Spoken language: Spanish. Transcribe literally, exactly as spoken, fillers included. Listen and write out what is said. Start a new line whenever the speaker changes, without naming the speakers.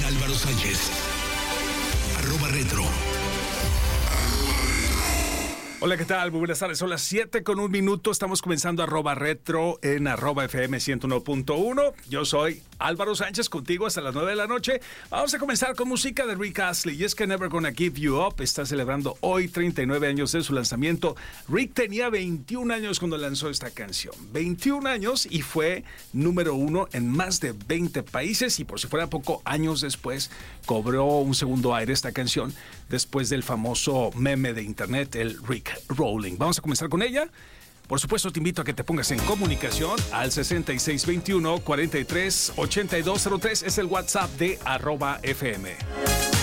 Álvaro Sánchez. Arroba retro.
Hola, ¿qué tal? Muy buenas tardes. Son las siete con un minuto. Estamos comenzando arroba retro en arroba F M ciento uno punto uno. Yo soy Álvaro Sánchez, contigo hasta las nueve de la noche. Vamos a comenzar con música de Rick Astley. Y es que Never Gonna Give You Up está celebrando hoy treinta y nueve años de su lanzamiento. Rick tenía veintiún años cuando lanzó esta canción. veintiún años y fue número uno en más de veinte países. Y por si fuera poco, años después cobró un segundo aire esta canción después del famoso meme de internet, el Rick Rolling. Vamos a comenzar con ella. Por supuesto, te invito a que te pongas en comunicación al sesenta y seis veintiuno, cuarenta y tres, ochenta y dos cero tres. Es el WhatsApp de arroba F M.